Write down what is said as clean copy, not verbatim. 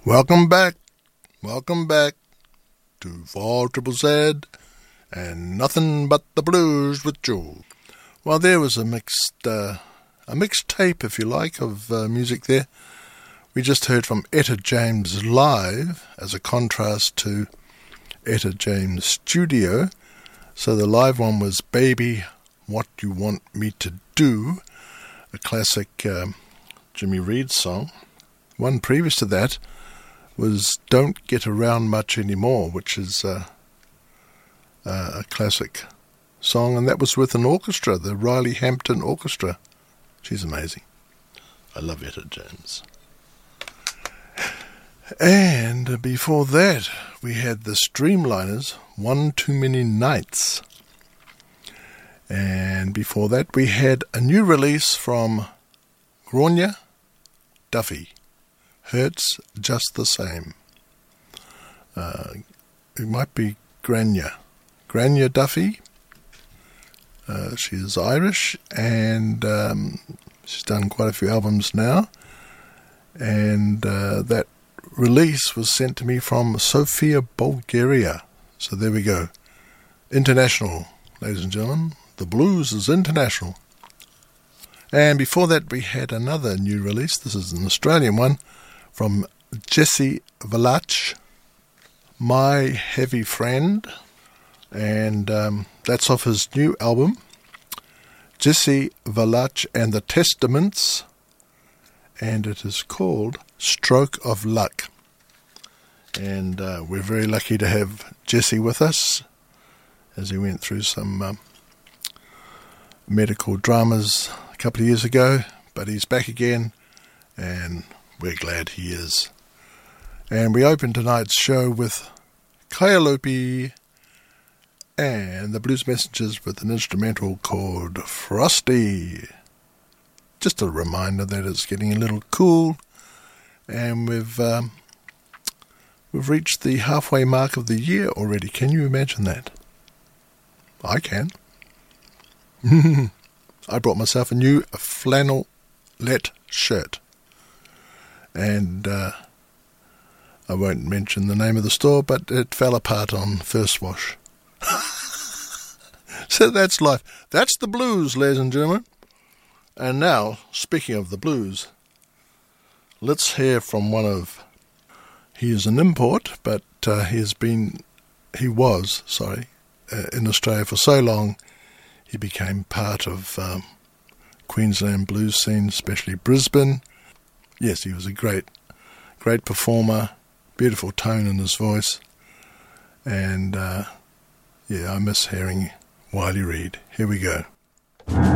Welcome back to 4ZZZ and Nothing But the Blues with Joe. Well, there was a mixed tape, if you like, of music there. We just heard from Etta James live as a contrast to Etta James studio. So the live one was Baby, What You Want Me to Do, a classic Jimmy Reed song. One previous to that was Don't Get Around Much Anymore, which is a classic song, and that was with an orchestra, the Riley Hampton Orchestra. She's amazing. I love Etta James. And before that, we had the Streamliners, One Too Many Nights. And before that, we had a new release from Grania Duffy, Hurts Just the Same. It might be Grania Duffy. She is Irish, and she's done quite a few albums now. And that release was sent to me from Sofia, Bulgaria. So there we go. International, ladies and gentlemen. The blues is international. And before that, we had another new release. This is an Australian one from Jesse Valach, My Heavy Friend. And that's off his new album, Jesse Valach and the Testaments. And it is called Stroke of Luck. And we're very lucky to have Jesse with us as he went through some medical dramas a couple of years ago, but he's back again, and we're glad he is. And we open tonight's show with Coyote and the Blues Messengers with an instrumental called Frosty. Just a reminder that it's getting a little cool, and we've reached the halfway mark of the year already. Can you imagine that? I can. I bought myself a new flannelette shirt, and I won't mention the name of the store, but it fell apart on first wash. So that's life. That's the blues, ladies and gentlemen. And now, speaking of the blues, let's hear from he is an import, but he was in Australia for so long. He became part of Queensland blues scene, especially Brisbane. Yes, he was a great performer, beautiful tone in his voice. And I miss hearing Wiley Reid. Here we go.